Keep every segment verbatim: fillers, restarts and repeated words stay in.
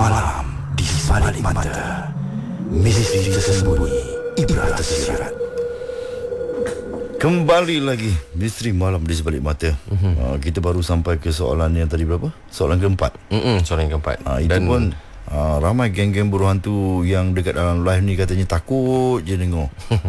Malam di sebalik mata, misteri tersembunyi, ibrah tersirat. Kembali lagi misteri malam di sebalik mata. Mm-hmm. uh, Kita baru sampai ke soalan yang tadi berapa? Soalan keempat. Mm-mm, soalan yang keempat. uh, Itu Dan pun uh, ramai geng-geng buruh hantu yang dekat dalam live ni katanya takut je dengar.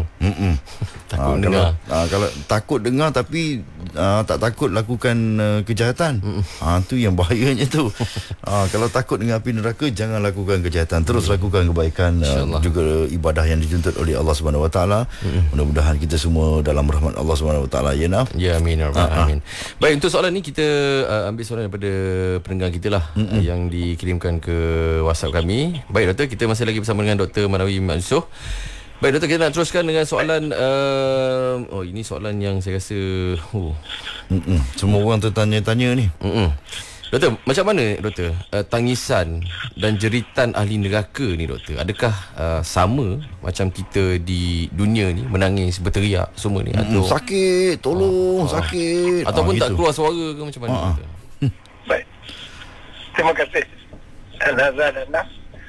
Takut uh, dengar kalau, uh, kalau takut dengar tapi uh, tak takut lakukan uh, kejahatan. uh, Itu yang bahayanya tu. uh, Kalau takut dengan api neraka, jangan lakukan kejahatan. Terus mm. lakukan kebaikan, uh, juga ibadah yang dituntut oleh Allah Subhanahu Wa Taala. mm. Mudah-mudahan kita semua dalam rahmat Allah Subhanahu Wa Taala. Ya nah. Ya amin ya rabbal alamin. Baik, untuk soalan ni kita uh, ambil soalan daripada pendengar kita lah, uh, yang dikirimkan ke WhatsApp kami. Baik doktor, kita masih lagi bersama dengan Doktor Manawi Mat Yusof. Baik doktor, kita nak teruskan dengan soalan uh, oh ini soalan yang saya rasa oh. semua orang tertanya-tanya ni. Mm-mm. Doktor, macam mana doktor uh, tangisan dan jeritan ahli neraka ni doktor? Adakah uh, sama macam kita di dunia ni menangis, berteriak semua ni, atau sakit, tolong, ah, sakit, ataupun ah, tak gitu. keluar suara ke macam mana? Ah, doktor? Baik. Terima kasih. Nazar dan Nas.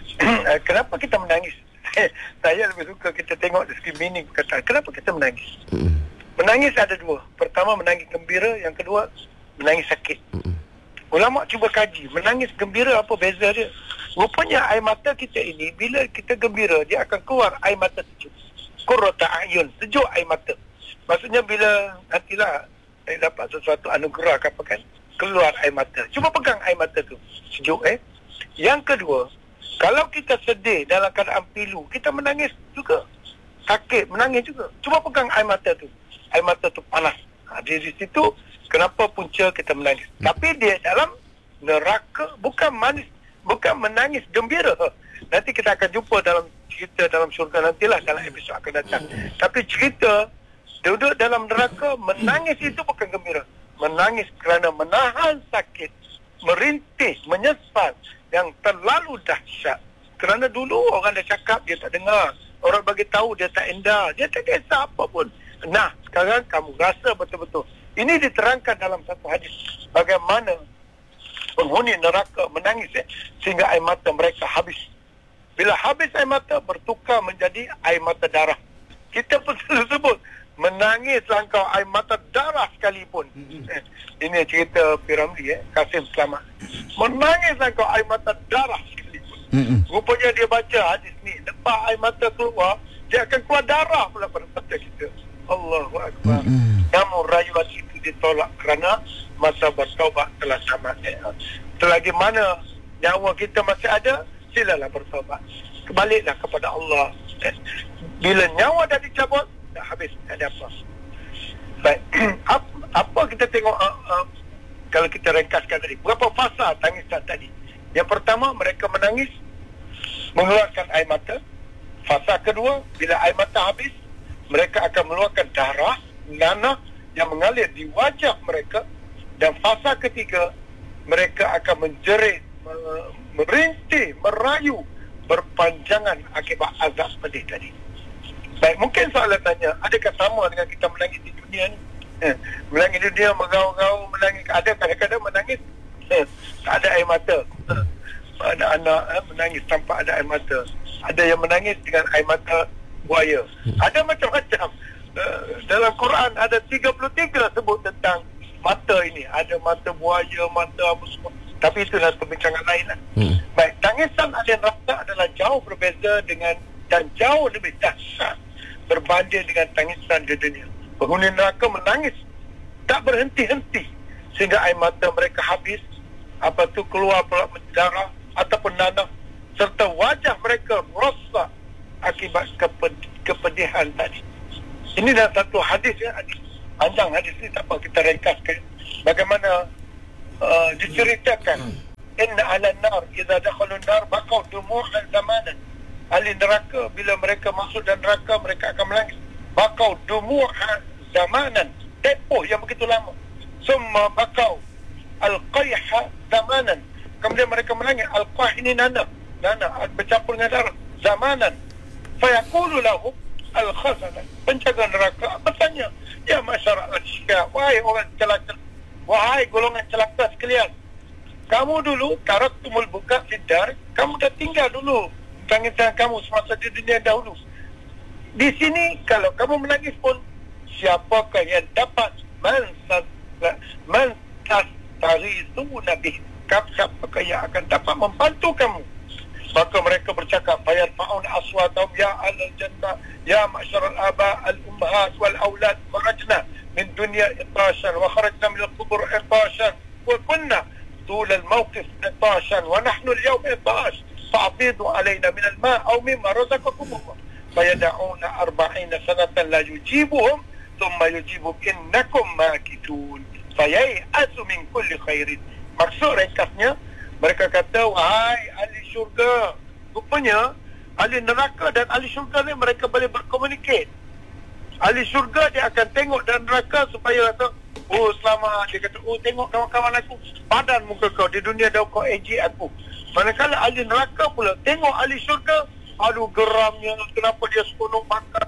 Kenapa kita menangis? Saya lebih suka kita tengok dari segi meaning perkataan. Kenapa kita menangis? Mm. Menangis ada dua. Pertama, menangis gembira. Yang kedua, menangis sakit. Mm. Ulama cuba kaji, menangis gembira apa beza dia? Rupanya air mata kita ini, bila kita gembira, dia akan keluar air mata sejuk. Qurrata a'yun, sejuk air mata. Maksudnya bila nantilah saya dapat sesuatu anugerah apa kan, keluar air mata. Cuba pegang air mata tu, sejuk eh. Yang kedua, kalau kita sedih dalam keadaan pilu, kita menangis juga. Sakit, menangis juga. Cuba pegang air mata tu. Air mata tu panas. Ha, di situ, kenapa punca kita menangis. Hmm. Tapi dia dalam neraka, bukan manis, bukan menangis gembira. Nanti kita akan jumpa dalam cerita dalam syurga nantilah, dalam episod akan datang. Hmm. Tapi cerita, duduk dalam neraka, menangis itu bukan gembira. Menangis kerana menahan sakit, merintih, menyesal yang terlalu dahsyat. Kerana dulu orang dah cakap, dia tak dengar. Orang bagi tahu, dia tak endah. Dia tak kisah apa pun. Nah, sekarang kamu rasa betul-betul. Ini diterangkan dalam satu hadis. Bagaimana penghuni neraka menangis eh, sehingga air mata mereka habis. Bila habis air mata, bertukar menjadi air mata darah. Kita pun selalu sebut, menangis langkau air mata darah sekalipun. Mm-hmm. Ini cerita Piramli eh, Kasim Selamat. Menangis langkau air mata darah sekalipun. Mm-hmm. Rupanya dia baca hadis ni, lepas air mata keluar, dia akan keluar darah pula pada mata kita. Allahu Akbar. Mm-hmm. Namun rayuan itu ditolak kerana masa bertaubat telah tamat. Eh. Selagi mana nyawa kita masih ada, silalah bertaubat. Kebaliklah kepada Allah. Eh. Bila nyawa dah dicabut, dah habis, tak ada apa. Baik, apa, apa kita tengok uh, uh, kalau kita ringkaskan tadi, berapa fasa tangisan tadi? Yang pertama, mereka menangis, mengeluarkan air mata. Fasa kedua, bila air mata habis, mereka akan mengeluarkan darah, nanah yang mengalir di wajah mereka. Dan fasa ketiga, mereka akan menjerit, merintih, merayu, berpanjangan akibat azab pedih tadi. Baik, mungkin soalan tanya, adakah sama dengan kita menangis di dunia ni? Eh, menangis di dunia, mengaum-ngaum, menangis. Ada kadang-kadang menangis, eh, tak ada air mata. Eh, anak-anak eh, menangis tanpa ada air mata. Ada yang menangis dengan air mata buaya. Ada macam-macam. Eh, dalam Quran ada tiga puluh tiga sebut tentang mata ini. Ada mata buaya, mata apa semua. Tapi itulah perbincangan lain lah. Hmm. Baik, tangisan ahli neraka adalah jauh berbeza dengan dan jauh lebih dahsyat berbanding dengan tangisan di dunia. Penghuni neraka menangis tak berhenti-henti sehingga air mata mereka habis, apa tu keluar pula darah ataupun nanah, serta wajah mereka rosak akibat keped- kepedihan tadi. Ini dah satu hadis ya, hadis panjang hadis ni, tak apa kita ringkaskan. Bagaimana uh, diceritakan, inna ahlan nar idza dakhalun nar baqaw dumu'an zamanan. Ahli neraka bila mereka masuk dan neraka, mereka akan menangis. Bakau dumu'an zamanan, tempoh yang begitu lama. Summa bakau al-qayha zamanan, kemudian mereka menangis. Al-qayh ini nanah, nanah bercampur dengan darah, zamanan. Fayaqulu lahum al-khazanah, penjaga neraka bertanya, ya masyarakat al-syqa, wahai orang celaka, wahai golongan celaka sekalian, kamu dulu taraktumul buka fiddar, kamu dah tinggal dulu tangisan kamu semasa di dunia dahulu. Di sini kalau kamu menangis pun, siapakah yang dapat mantastaghisuna bih, siapakah yang akan dapat membantu kamu? Maka mereka bercakap, fayarfa'un aswatahum ya ahlal jannah ya ma'syaral aba al ummahat wal aulad kharajna min dunya itashan wa kharajna min al-qubur itashan wa kunna طول الموقف itashan wa nahnu al-yawm itash fa'afidu alayna min al-ma' aw mimma razaqakum Allah fayad'una arba'ina sanatan la yujibuhum thumma yujibu innakum makithun fayai'asu min kulli khairin. Maksud ringkasnya, mereka kata, wahai ahli syurga, rupanya ahli neraka dan ahli syurga ni mereka boleh berkomunikasi. Ahli syurga dia akan tengok dan neraka supaya kata, oh selamat, dia kata, oh tengok kawan-kawan aku, padan muka kau, di dunia dah kau ejek aku. Manakala ahli neraka pula tengok ahli syurga, aduh geramnya, kenapa dia seronok makan.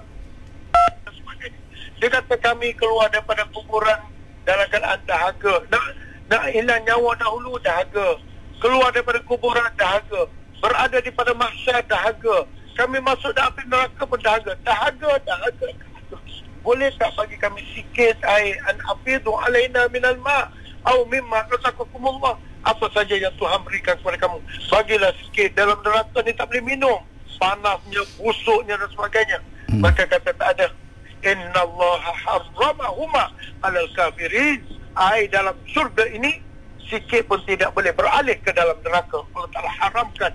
Dia kata, kami keluar daripada kuburan dalam keadaan dahaga, nak, nak hilang nyawa dahulu dahaga, keluar daripada kuburan dahaga, berada di pada mahsyar dahaga, kami masuk dalam api neraka pun dahaga, dahaga, dahaga, dahaga. Boleh tak bagi kami sikit air, an afidu alaina minal ma' au mimma razaqakumullah, apa saja yang Tuhan berikan kepada kamu, bagilah sikit. Dalam neraka ni tak boleh minum, panasnya, busuknya dan sebagainya. hmm. Maka kata tak ada, innallaha harramahuma alal kafirin, air dalam surga ini sikit pun tidak boleh beralih ke dalam neraka. Allah Ta'ala haramkan.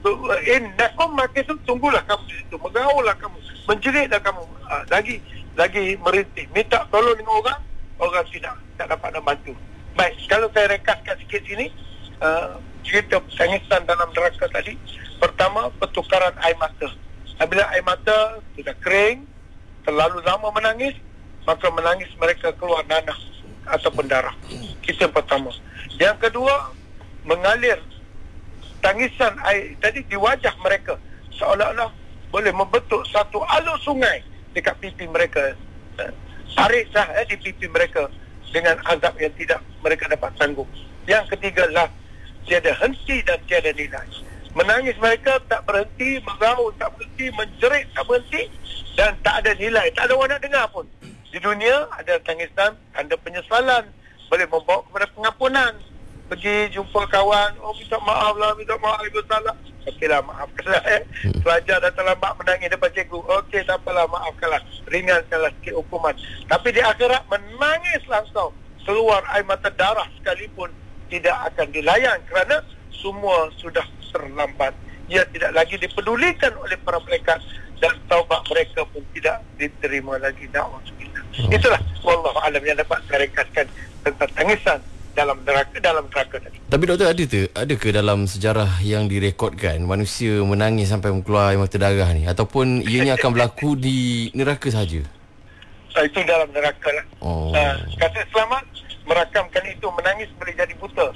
Innakum makithun, tunggulah kamu di situ, mengaullah kamu, menjeritlah kamu, ha, lagi lagi merintih, minta tolong dengan orang, orang tidak tak dapat membantu. Baik, kalau saya rekaskan sikit sini, uh, cerita tangisan dalam neraka tadi. Pertama, pertukaran air mata. Apabila air mata sudah kering, terlalu lama menangis, maka menangis mereka keluar nanah ataupun darah. Itu yang pertama. Yang kedua, mengalir tangisan air tadi di wajah mereka, seolah-olah boleh membentuk satu alur sungai dekat pipi mereka. Tarik sah eh, di pipi mereka dengan azab yang tidak mereka dapat tanggung. Yang ketiga lah, tiada henti dan tiada nilai. Menangis mereka tak berhenti, meraung tak berhenti, menjerit tak berhenti, dan tak ada nilai, tak ada orang nak dengar pun. Di dunia ada tangisan, ada penyesalan, boleh membawa kepada pengampunan. Pergi jumpa kawan, oh minta maaf lah, minta maaf, saya bersalah. Okeylah, maafkanlah eh. Pelajar datang lambat menangis depan cikgu, okey tak apalah, maafkanlah, ringankanlah sikit hukuman. Tapi di akhirat menangis langsung, keluar air mata darah sekalipun tidak akan dilayan kerana semua sudah terlambat. Ia tidak lagi dipedulikan oleh para malaikat dan taubat mereka pun tidak diterima lagi. Na'udzubillah. Itulah wallahu alam yang dapat saya ringkaskan tentang tangisan dalam neraka dalam neraka tadi. Tapi doktor, ada tu ada ke dalam sejarah yang direkodkan manusia menangis sampai keluar air mata darah ni, ataupun ianya akan berlaku di neraka saja? Uh, itu dalam neraka lah. Oh. Uh, kata selamat merakamkan itu, menangis boleh jadi buta.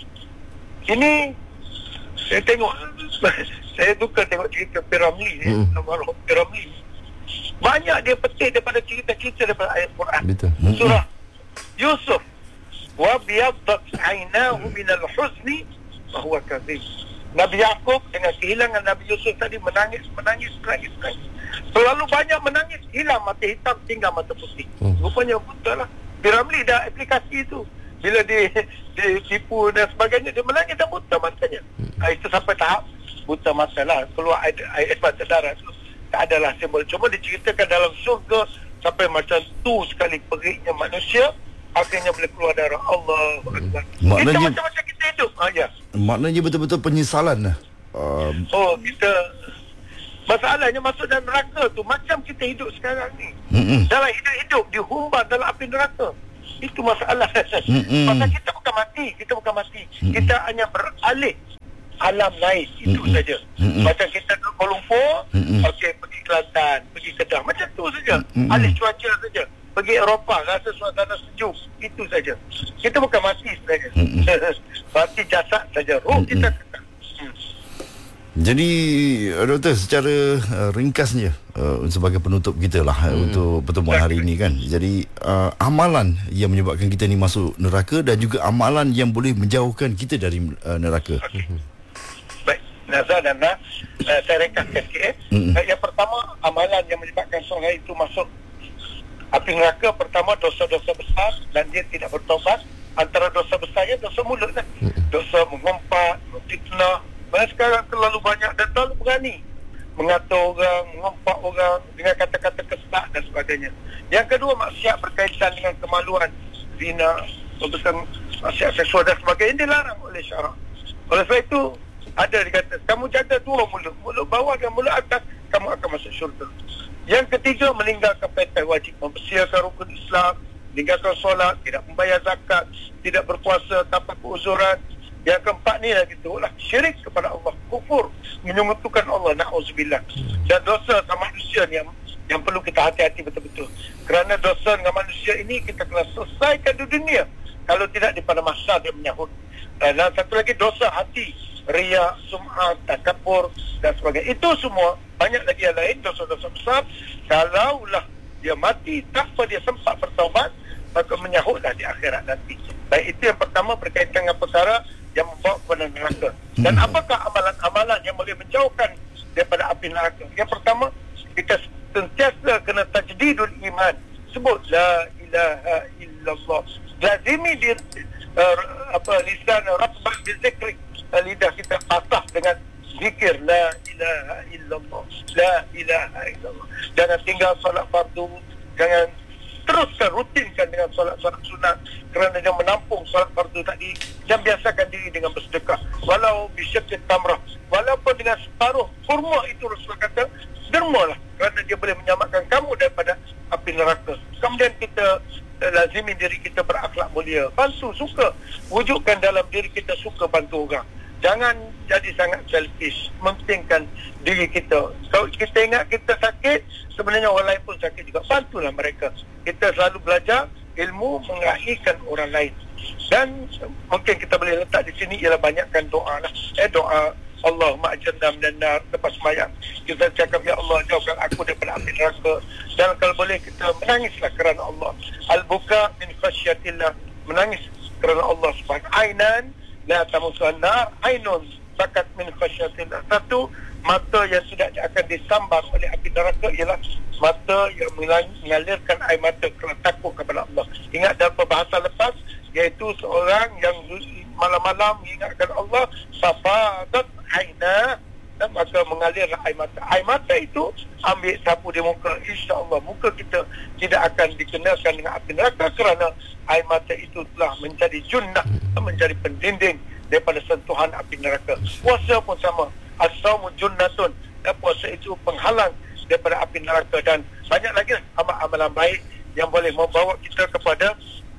Ini saya tengok, saya suka tengok cerita Piramli ni, hmm. Almarhum Piramli. Banyak dia petik daripada cerita-cerita daripada ayat Quran. Betul. Surah Yusuf, wa biyaddat aynahu minal huzni fa huwa kadhib. Nabi Yaqub dengan kehilangan Nabi Yusuf tadi menangis, menangis, menangis, menangis. Terlalu banyak menangis, hilang mata hitam, tinggal mata putih. Hmm. Rupanya buta lah. Piramli dah aplikasi itu. Bila dia ditipu dan sebagainya, dia menangis dan buta matanya. Hmm. Ha, itu sampai tahap buta mata lah. Keluar air, air mata darah itu tak adalah simbol. Cuma diceritakan dalam syurga sampai macam tu sekali periknya manusia, akhirnya boleh keluar darah. Allahu Akbar. Kita macam-macam kita hidup. Ha, ya. Maknanya betul-betul penyesalan lah. Uh, oh, kita masalahnya masuk dalam neraka tu macam kita hidup sekarang ni. Mm-mm. Dalam hidup-hidup dihumbar dalam api neraka. Itu masalah. Pasal kita bukan mati, kita bukan mati. Mm-mm. Kita hanya beralih alam lain. Itu Mm-mm. saja. Mm-mm. Macam kita ke Kuala Lumpur, okey, pergi Kelantan, pergi Kedah, macam tu saja. Mm-mm. Alih cuaca saja. Pergi Eropah, rasa suasana sejuk. Itu saja. Kita bukan mati sebenarnya. Mati jasad saja. Roh kita tetap. Hmm. Jadi doktor, secara uh, ringkasnya uh, sebagai penutup kita lah hmm. untuk pertemuan hari ini kan. Jadi uh, amalan yang menyebabkan kita ni masuk neraka dan juga amalan yang boleh menjauhkan kita dari uh, neraka. Okay. Baik, Nazar dan Nas, uh, saya ringkaskan sikit. Hmm. Uh, yang pertama, amalan yang menyebabkan seorang itu masuk api neraka, pertama dosa-dosa besar dan dia tidak bertaubat. Antara dosa besarnya dosa mulut lah. Hmm. Dosa mengumpat, memfitnah. Malah sekarang terlalu banyak dan terlalu berani mengatur orang, mengumpat orang dengan kata-kata kesat dan sebagainya. Yang kedua, maksiat berkaitan dengan kemaluan, zina, tentang maksiat seksual dan sebagainya, dilarang oleh syarak. Oleh sebab itu, ada dikata, kamu jaga dua mulut, mulut bawah dan mulut atas, kamu akan masuk syurga. Yang ketiga, meninggalkan perintah wajib, mempersiapkan rukun Islam, meninggalkan solat, tidak membayar zakat, tidak berpuasa tanpa keuzuran. Yang keempat ni lagi tu lah syirik kepada Allah, kufur, menyekutukan Allah, na'udzubillah. Dan dosa sama manusia ni yang, yang perlu kita hati-hati betul-betul. Kerana dosa dengan manusia ini kita kena selesaikan di dunia. Kalau tidak, di pada masa dia menyahut. Dan satu lagi, dosa hati, riya, sum'ah, takabur dan sebagainya. Itu semua, banyak lagi yang lain, dosa-dosa besar. Kalaulah dia mati tanpa dia sempat bertaubat, maka menyahutlah di akhirat nanti. Baik, itu yang pertama berkaitan dengan perkara yang membawa kepada neraka. Dan apakah amalan-amalan yang boleh menjauhkan daripada api neraka? Yang pertama, kita sentiasa kena tajdidul iman. Sebut la ilaha illallah. Lazimi di uh, apa lisan ratban bizikri. Lidah kita basah dengan zikir la ilaha illallah. La ilaha illallah. Jangan tinggal solat fardu, jangan teruskan rutinkan dengan solat-solat sunat kerana dia menampung solat fardu tadi, dan biasakan diri dengan bersedekah walau bisyakit tamrah, walaupun dengan separuh kurma. Itu Rasulullah kata, dermalah, kerana dia boleh menyelamatkan kamu daripada api neraka. Kemudian kita uh, lazimi diri kita berakhlak mulia, bantu, suka, wujudkan dalam diri kita suka bantu orang. Jangan jadi sangat selfish, mementingkan diri kita. Kalau kita ingat kita sakit, sebenarnya orang lain pun sakit juga, bantulah mereka. Kita selalu belajar ilmu mengakhirkan orang lain. Dan mungkin kita boleh letak di sini ialah banyakkan doa lah. Eh doa Allahumma ajirna minan nar, lepas sembahyang kita cakap, ya Allah, jauhkan aku daripada api neraka. Dan kalau boleh kita menangislah kerana Allah. Al-buka min khasyatillah, menangis kerana Allah subhanahu. Ainan la tamusan nar, ainun sakat min khasyatillah. Satu, mata yang tidak akan disambar oleh api neraka ialah mata yang mengalirkan air mata kerana takut kepada Allah. Ingat dalam perbahasan lepas, iaitu seorang yang malam-malam mengingatkan Allah, safadat aina, dan maka mengalir air mata. Air mata itu ambil sapu di muka, insya-Allah muka kita tidak akan dikenakan dengan api neraka kerana air mata itu telah menjadi junnah, menjadi pendinding daripada sentuhan api neraka. Puasa pun sama, as-saumu junnatun, dan puasa itu penghalang daripada api neraka. Dan banyak lagi amal-amalan baik yang boleh membawa kita kepada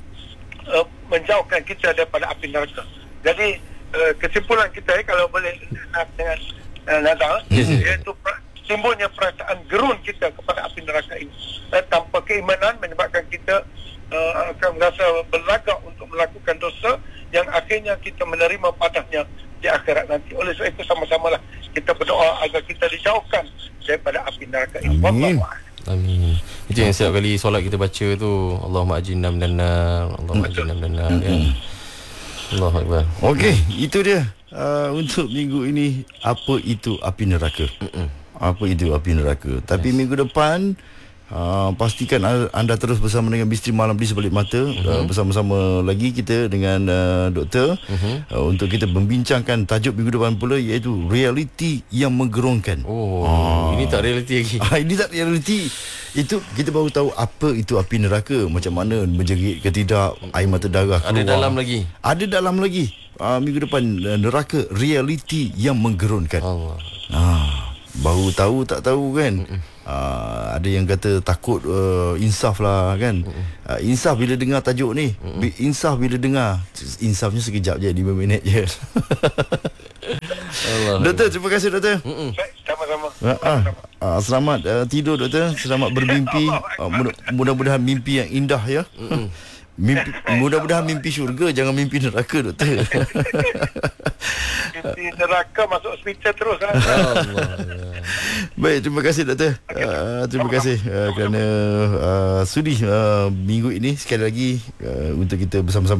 uh, menjauhkan kita daripada api neraka. Jadi uh, kesimpulan kita, eh, kalau boleh dengan uh, Nazar, yes, iaitu pra- timbulnya perasaan gerun kita kepada api neraka ini. Dan tanpa keimanan menyebabkan kita uh, akan merasa berlagak untuk melakukan dosa yang akhirnya kita menerima padanya di akhirat nanti. Oleh sebab itu, sama-samalah kita berdoa agar kita dijauhkan daripada api neraka ini. Amin. Amin. Itu yang setiap kali solat kita baca tu, Allahumma ajirna minan nar, Allahumma ajirna minan nar, kan. Allahu akbar. Okey, itu dia uh, untuk minggu ini, apa itu api neraka. Mm-mm. Apa itu api neraka. Tapi yes, minggu depan Uh, pastikan anda terus bersama dengan Misteri Malam di Sebalik Mata. uh-huh. uh, Bersama-sama lagi kita dengan uh, doktor, uh-huh. uh, untuk kita membincangkan tajuk minggu depan pula, iaitu realiti yang menggerunkan. Oh, uh. ini tak realiti lagi. uh, Ini tak realiti. Itu kita baru tahu apa itu api neraka, macam mana menjerit ke tidak, air mata darah keluar. Ada dalam lagi. Ada dalam lagi. uh, Minggu depan, uh, neraka realiti yang menggerunkan. Allah. uh, Baru tahu tak tahu kan. Uh, ada yang kata takut uh, insaf lah kan. uh, Insaf bila dengar tajuk ni. Insaf bila dengar, insafnya sekejap je, lima minit je. Allah. Doktor, terima kasih doktor. Baik, sama-sama. uh, uh, uh, Selamat uh, tidur doktor. Selamat bermimpi. uh, mudah- Mudah-mudahan mimpi yang indah ya. Mimpi, mudah-mudahan mimpi syurga, jangan mimpi neraka, doktor. Mimpi neraka masuk hospital terus lah. Allah. Baik, terima kasih doktor. Uh, terima kasih uh, kerana uh, sudi uh, minggu ini sekali lagi uh, untuk kita bersama-sama